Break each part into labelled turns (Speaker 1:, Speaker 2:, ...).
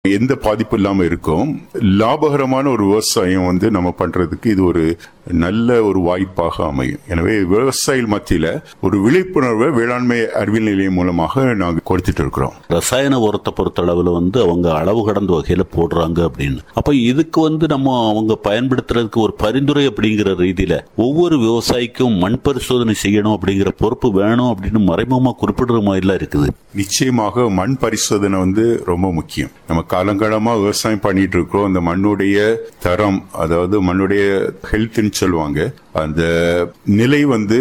Speaker 1: எந்த பாதிப்பு இல்லாம இருக்கும். லாபகரமான ஒரு விவசாயம் நம்ம பண்றதுக்கு இது ஒரு நல்ல ஒரு வாய்ப்பாக அமையும். எனவே விவசாயிகள் மத்தியில ஒரு விழிப்புணர்வை வேளாண்மை அறிவியல் நிலையம் மூலமாக நாங்க கொடுத்துட்டு இருக்கிறோம்.
Speaker 2: ரசாயன உரத்தை பொறுத்த அளவுல அவங்க அளவு கடந்த வகையில போடுறாங்க அப்படின்னு. அப்ப இதுக்கு நம்ம அவங்க பயன்படுத்துறதுக்கு ஒரு பரிந்துரை அப்படிங்கிற ரீதியில ஒவ்வொரு விவசாயிக்கும் மண் பரிசோதனை செய்யணும் அப்படிங்கிற பொறுப்பு வேணும் அப்படின்னு மறைமுகமா குறிப்பிடுற மாதிரிலாம் இருக்குது.
Speaker 1: நிச்சயமாக மண் பரிசோதனை ரொம்ப முக்கியம். நம்ம காலங்காலமா விவசாயம் பண்ணிட்டு இருக்கிறோம். அந்த மண்ணுடைய தரம், அதாவது மண்ணுடைய ஹெல்த் சொல்லுவாங்க, அந்த நிலை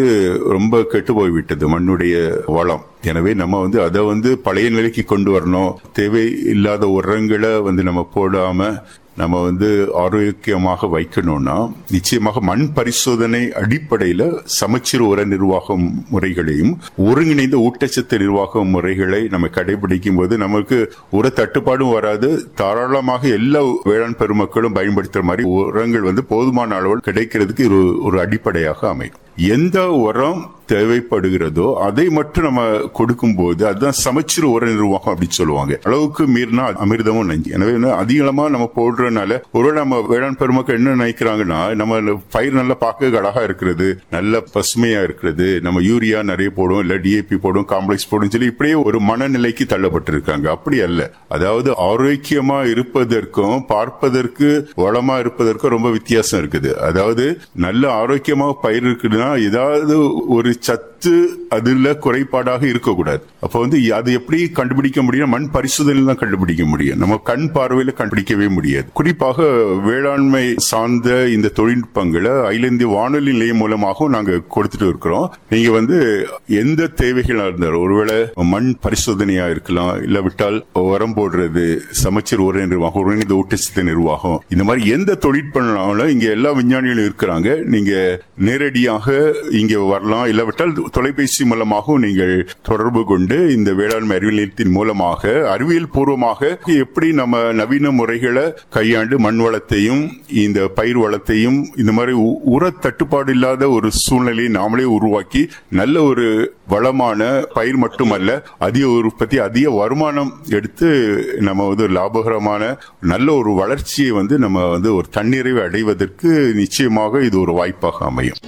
Speaker 1: ரொம்ப கெட்டு போய்விட்டது, மண்ணுடைய வளம். எனவே நம்ம அதை பழைய நிலைக்கு கொண்டு வரணும். தேவையில்லாத உரங்களை நம்ம போடாம நம்ம ஆரோக்கியமாக வைக்கணும்னா நிச்சயமாக மண் பரிசோதனை அடிப்படையில சமச்சீர் உர நிர்வாக முறைகளையும் ஒருங்கிணைந்த ஊட்டச்சத்து நிர்வாக முறைகளை நம்ம கடைபிடிக்கும் போது நமக்கு உர தட்டுப்பாடும் வராது. தாராளமாக எல்லா வேளாண் பெருமக்களும் பயன்படுத்துற மாதிரி உரங்கள் போதுமான அளவில் கிடைக்கிறதுக்கு ஒரு அடிப்படையாக அமையும். எந்த உரம் தேவைப்படுகிறதோ அதை மட்டும் நம்ம கொடுக்கும் போது அதுதான் சமச்சீர் உர நிர்வாகம் அப்படின்னு சொல்லுவாங்க. அளவுக்கு மீறினா அமிர்தமும் நஞ்சு. எனவே அதிகமா நம்ம போடுறதுனால ஒரு நம்ம வேளாண் பெருமக்கள் என்ன நினைக்கிறாங்கன்னா, நம்ம பயிர் நல்லா பார்க்க அழகா இருக்கிறது, நல்ல பசுமையா இருக்கிறது, நம்ம யூரியா நிறைய போடும், இல்ல டிஏபி போடும், காம்ப்ளெக்ஸ் போடும் சொல்லி இப்படியே ஒரு மனநிலைக்கு தள்ளப்பட்டிருக்காங்க. அப்படி அல்ல. அதாவது ஆரோக்கியமா இருப்பதற்கும் பார்ப்பதற்கு வளமா இருப்பதற்கும் ரொம்ப வித்தியாசம் இருக்குது. அதாவது நல்ல ஆரோக்கியமாக பயிர் இருக்குதுன்னா ஏதாவது ஒரு சத்து அதுல குறைபாடாக இருக்கக்கூடாது. அப்ப அது எப்படி கண்டுபிடிக்க முடியும்? மண் பரிசோதனையில் தான் கண்டுபிடிக்க முடியும். நம்ம கண் பார்வையில கண்டுபிடிக்கவே முடியாது. குறிப்பாக வேளாண்மை சார்ந்த இந்த தொழில்நுட்பங்களை அகில இந்திய வானொலி நிலையம் மூலமாகவும் நாங்க கொடுத்துட்டு இருக்கிறோம். நீங்க எந்த தேவைகளா இருந்தாலும், ஒருவேளை மண் பரிசோதனையா இருக்கலாம், இல்ல விட்டால் உரம் போடுறது, சமச்சீர் உர நிர்வாகம், ஒருங்கிணைந்த ஊட்டச்சத்து நிர்வாகம், இந்த மாதிரி எந்த தொழில்நுட்பம் இங்க எல்லா விஞ்ஞானிகளும் இருக்கிறாங்க. நீங்க நேரடியாக இங்க வரலாம், இல்லாவிட்டால் தொலைபேசி மூலமாகவும் நீங்கள் தொடர்பு கொண்டு இந்த வேளாண்மை அறிவியல் நிலையத்தின் மூலமாக அறிவியல் பூர்வமாக எப்படி நம்ம நவீன முறைகளை கையாண்டு மண் வளத்தையும் இந்த பயிர் வளத்தையும் இந்த மாதிரி உர தட்டுப்பாடு இல்லாத ஒரு சூழ்நிலையை நாமளே உருவாக்கி நல்ல ஒரு வளமான பயிர் மட்டுமல்ல, அதிக உற்பத்தி, அதிக வருமானம் எடுத்து நம்ம லாபகரமான நல்ல ஒரு வளர்ச்சியை நம்ம ஒரு தன்னிறைவை அடைவதற்கு நிச்சயமாக இது ஒரு வாய்ப்பாக அமையும்.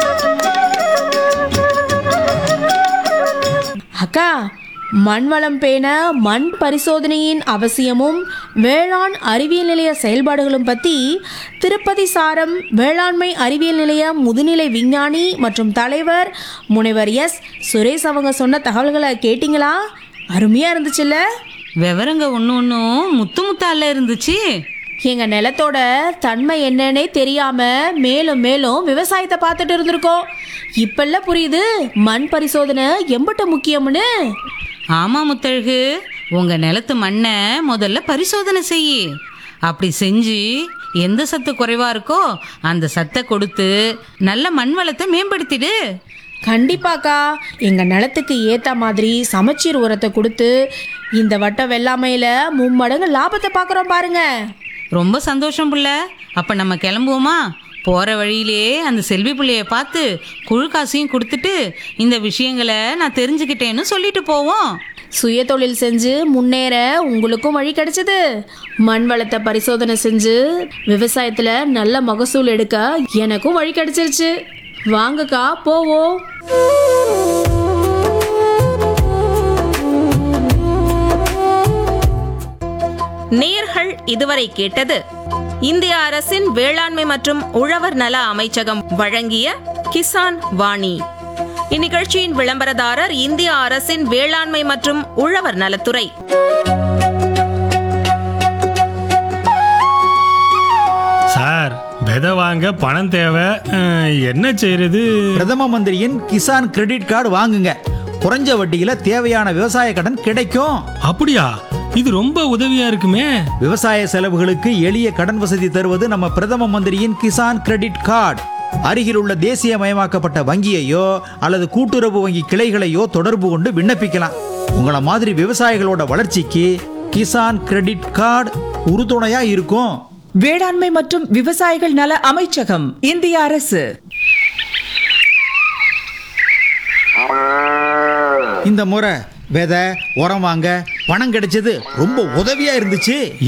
Speaker 3: அக்கா, மண் வளம் பேண மண் பரிசோதனையின் அவசியமும் வேளாண் அறிவியல் நிலைய செயல்பாடுகளும் பற்றி திருப்பதி சாரம் வேளாண்மை அறிவியல் நிலைய முதுநிலை விஞ்ஞானி மற்றும் தலைவர் முனைவர் எஸ் சுரேஷ் அவங்க சொன்ன தகவல்களை கேட்டிங்களா? அருமையாக இருந்துச்சுல்ல?
Speaker 4: விவரங்க ஒன்றும் முத்து முத்தால இருந்துச்சு.
Speaker 3: எங்கள் நிலத்தோட தன்மை என்னன்னே தெரியாமல் மேலும் மேலும் விவசாயத்தை பார்த்துட்டு இருந்திருக்கோம். இப்பெல்லாம் புரியுது மண் பரிசோதனை எம்பட்ட முக்கியம்னு.
Speaker 4: ஆமாம் முத்தழகு, உங்கள் நிலத்து மண்ணை முதல்ல பரிசோதனை செய்யி. அப்படி செஞ்சு எந்த சத்து குறைவாக இருக்கோ அந்த சத்தை கொடுத்து நல்ல மண் வளத்தை மேம்படுத்திடு.
Speaker 3: கண்டிப்பாக்கா, எங்கள் நிலத்துக்கு ஏற்ற மாதிரி சமச்சீர் உரத்தை கொடுத்து இந்த வட்டம் வெள்ளாமையில் மும்மடங்கு லாபத்தை பார்க்குறோம் பாருங்க.
Speaker 4: ரொம்ப சந்தோஷம் புள்ள. அப்போ நம்ம கிளம்புவோமா? போகிற வழியிலே அந்த செல்வி பிள்ளையை பார்த்து குழு காசையும் கொடுத்துட்டு இந்த விஷயங்களை நான் தெரிஞ்சுக்கிட்டேன்னு சொல்லிட்டு போவோம்.
Speaker 3: சுய தொழில் செஞ்சு முன்னேற உங்களுக்கும் வழி கிடைச்சது. மண் வளத்தை பரிசோதனை செஞ்சு விவசாயத்தில் நல்ல மகசூல் எடுக்க எனக்கும் வழி கிடைச்சிருச்சு. வாங்கக்கா போவோம்.
Speaker 5: நேயர்கள் இதுவரை கேட்டது இந்திய அரசின் வேளாண்மை மற்றும் உழவர் நல அமைச்சகம் வழங்கிய கிசான் வாணி. இந்நிகழ்ச்சியின் விளம்பரதாரர் இந்திய அரசின் வேளாண்மை மற்றும் உழவர் நலத்துறை.
Speaker 6: சார், விதை வாங்க பணம் தேவை, என்ன செய்யறது?
Speaker 7: பிரதம மந்திரியின் கிசான் கிரெடிட் கார்டு வாங்குங்க. குறைஞ்ச வட்டியில தேவையான விவசாய கடன் கிடைக்கும்.
Speaker 6: அப்படியா? இது ரொம்ப உதவியா இருக்குமே.
Speaker 7: விவசாய செலவுகளுக்கு எளிய கடன் வசதி தருவது நம்ம பிரதம மந்திரியின் கிசான் கிரெடிட் கார்டு. அருகில் உள்ள தேசியமயமாக்கப்பட்ட வங்கியையோ அல்லது கூட்டுறவு வங்கி கிளைகளையோ தொடர்பு கொண்டு விண்ணப்பிக்கலாம். உங்களை மாதிரி விவசாயிகளோட வளர்ச்சிக்கு கிசான் கிரெடிட் கார்டு உறுதுணையா இருக்கும்.
Speaker 8: வேளாண்மை மற்றும் விவசாயிகள் நல அமைச்சகம், இந்திய அரசு.
Speaker 7: இந்த முறை விதை உரம் வாங்க பணம் கிடைச்சது ரொம்ப உதவியா இருந்துச்சு.